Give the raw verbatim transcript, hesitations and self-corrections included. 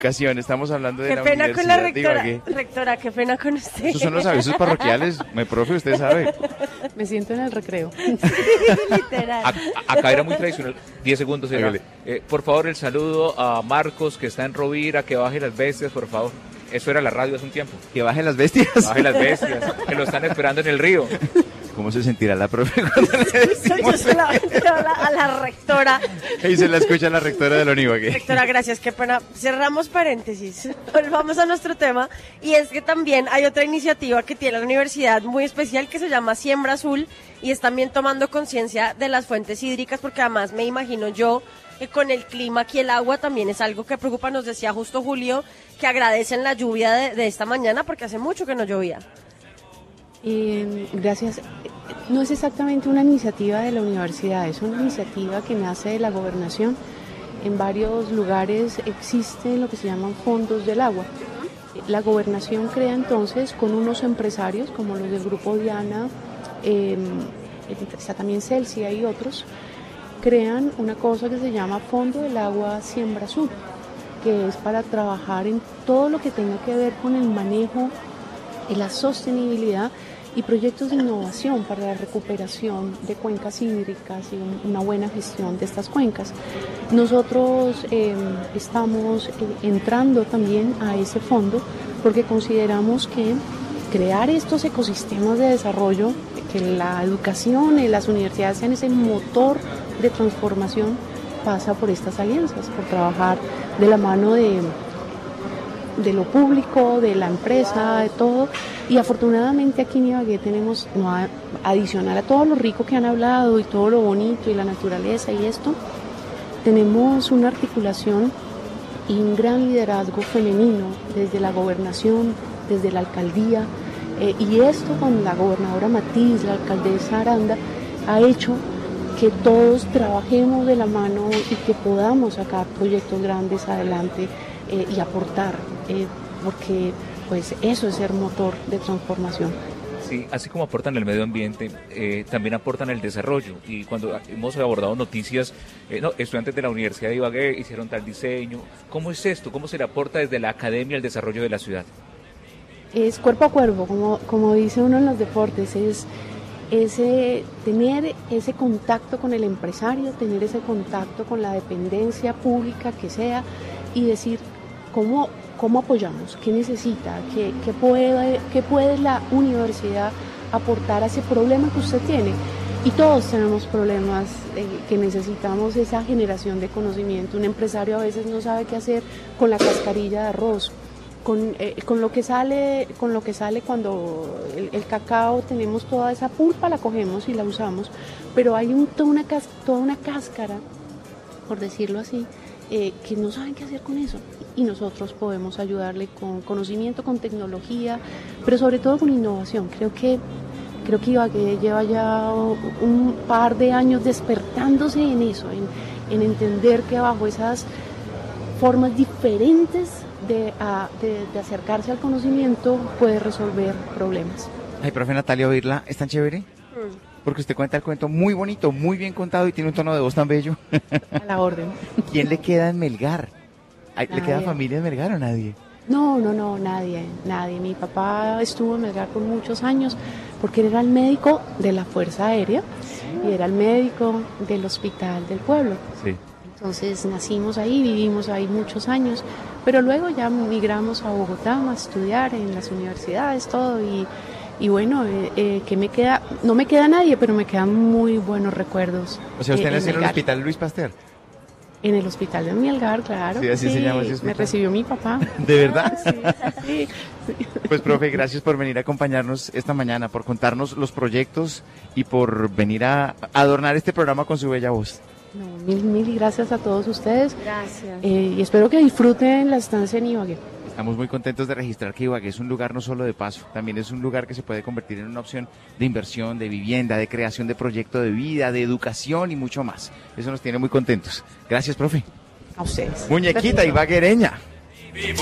Estamos hablando de qué la pena Universidad con la de rectora, Ibagué. rectora, qué pena con usted. Esos son los avisos parroquiales, me profe, usted sabe. Me siento en el recreo. Sí, literal. A- acá era muy tradicional. diez segundos, era. Eh, por favor, el saludo a Marcos, que está en Rovira, que baje las bestias, por favor. Eso era la radio hace un tiempo. Que bajen las bestias. Baje las bestias, que lo están esperando en el río. ¿Cómo se sentirá la profe cuando le Yo decimos solamente a la, a la rectora. y se la escucha la rectora de la Univagué? Rectora, gracias, qué pena. Cerramos paréntesis. Volvamos a nuestro tema. Y es que también hay otra iniciativa que tiene la universidad muy especial que se llama Siembra Azul y es también tomando conciencia de las fuentes hídricas, porque además me imagino yo que con el clima aquí el agua también es algo que preocupa. Nos decía justo Julio que agradecen la lluvia de, de esta mañana porque hace mucho que no llovía. Eh, gracias. No es exactamente una iniciativa de la universidad, es una iniciativa que nace de la gobernación. En varios lugares existen lo que se llaman fondos del agua. La gobernación crea entonces con unos empresarios como los del Grupo Diana, eh, está también Celsia y otros, crean una cosa que se llama Fondo del Agua Siembra Azul, que es para trabajar en todo lo que tenga que ver con el manejo y la sostenibilidad y proyectos de innovación para la recuperación de cuencas hídricas y un, una buena gestión de estas cuencas. Nosotros eh, estamos eh, entrando también a ese fondo porque consideramos que crear estos ecosistemas de desarrollo, que la educación y las universidades sean ese motor de transformación, pasa por estas alianzas, por trabajar de la mano de de lo público, de la empresa, de todo, y afortunadamente aquí en Ibagué tenemos, no, adicional a todo lo rico que han hablado y todo lo bonito y la naturaleza y esto, tenemos una articulación y un gran liderazgo femenino desde la gobernación, desde la alcaldía, eh, y esto con la gobernadora Matiz, la alcaldesa Aranda, ha hecho que todos trabajemos de la mano y que podamos sacar proyectos grandes adelante eh, y aportar, eh, porque pues eso es ser motor de transformación. Sí, así como aportan el medio ambiente, eh, también aportan el desarrollo. Y cuando hemos abordado noticias, eh, no, estudiantes de la Universidad de Ibagué hicieron tal diseño. ¿Cómo es esto? ¿Cómo se le aporta desde la academia el desarrollo de la ciudad? Es cuerpo a cuerpo, como, como dice uno en los deportes, es ese, tener ese contacto con el empresario, tener ese contacto con la dependencia pública que sea y decir cómo, cómo apoyamos, qué necesita, qué, qué, puede, qué puede la universidad aportar a ese problema que usted tiene. Y todos tenemos problemas eh, que necesitamos esa generación de conocimiento. Un empresario a veces no sabe qué hacer con la cascarilla de arroz. Con, eh, con lo que sale con lo que sale cuando el, el cacao tenemos toda esa pulpa, la cogemos y la usamos, pero hay un, toda, una cas, toda una cáscara, por decirlo así, eh, que no saben qué hacer con eso, y nosotros podemos ayudarle con conocimiento, con tecnología, pero sobre todo con innovación. Creo que creo que Ibagué lleva ya un par de años despertándose en eso, en, en entender que bajo esas formas diferentes De, a, de, de acercarse al conocimiento puede resolver problemas. Ay, profe Natalia, oírla es tan chévere, mm. porque usted cuenta el cuento muy bonito, muy bien contado y tiene un tono de voz tan bello. A la orden. ¿Quién le queda en Melgar? ¿Le queda familia en Melgar o nadie? No, no, no, nadie, nadie. Mi papá estuvo en Melgar por muchos años porque él era el médico de la Fuerza Aérea y era el médico del hospital del pueblo. Sí. Entonces nacimos ahí, vivimos ahí muchos años, pero luego ya migramos a Bogotá a estudiar en las universidades, todo, y, y bueno, eh, eh, que me queda, no me queda nadie, pero me quedan muy buenos recuerdos. O sea, ¿usted eh, nació en, en el hospital Luis Pasteur? En el hospital de Melgar, claro. Sí, así sí, se llama ese hospital. Me recibió mi papá. ¿De verdad? Sí, sí. Pues, profe, gracias por venir a acompañarnos esta mañana, por contarnos los proyectos y por venir a adornar este programa con su bella voz. No, mil, mil gracias a todos ustedes. Gracias. Eh, y espero que disfruten la estancia en Ibagué. Estamos muy contentos de registrar que Ibagué es un lugar no solo de paso, también es un lugar que se puede convertir en una opción de inversión, de vivienda, de creación de proyecto de vida, de educación y mucho más. Eso nos tiene muy contentos. Gracias, profe. A ustedes. Muñequita ibaguereña.